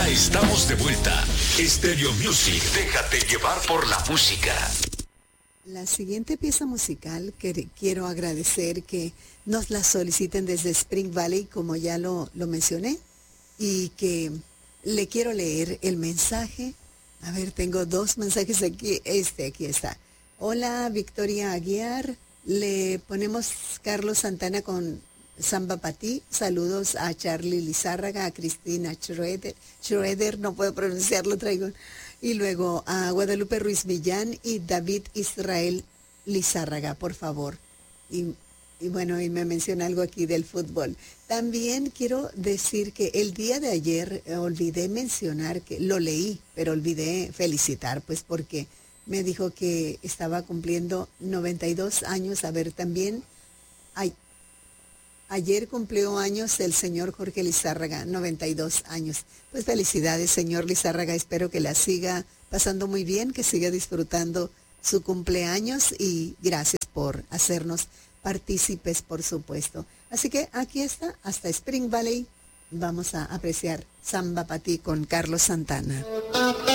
Ya estamos de vuelta. Stereo Music, déjate llevar por la música. La siguiente pieza musical que quiero agradecer que nos la soliciten desde Spring Valley, como ya lo mencioné, y que le quiero leer el mensaje. A ver, tengo dos mensajes aquí. Aquí está. Hola, Victoria Aguiar. Le ponemos Carlos Santana con Samba Patí. Saludos a Charlie Lizárraga, a Cristina Schroeder, no puedo pronunciarlo, traigo. Y luego a Guadalupe Ruiz Millán y David Israel Lizárraga, por favor. Y bueno, y me menciona algo aquí del fútbol. También quiero decir que el día de ayer olvidé mencionar que lo leí, pero olvidé felicitar, pues porque me dijo que estaba cumpliendo 92 años. A ver, también ayer cumplió años el señor Jorge Lizárraga, 92 años. Pues felicidades, señor Lizárraga. Espero que la siga pasando muy bien, que siga disfrutando su cumpleaños y gracias por hacernos partícipes, por supuesto. Así que aquí está, hasta Spring Valley. Vamos a apreciar Samba Patí con Carlos Santana.